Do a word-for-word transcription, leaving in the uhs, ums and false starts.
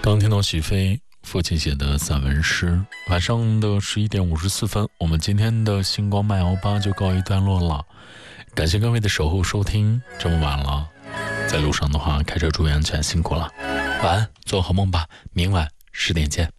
刚听到许飞父亲写的散文诗。晚上的十一点五十四分，我们今天的星光慢摇吧就告一段落了。感谢各位的守候收听，这么晚了，在路上的话开车注意安全，辛苦了。晚安，做好梦吧，明晚十点见。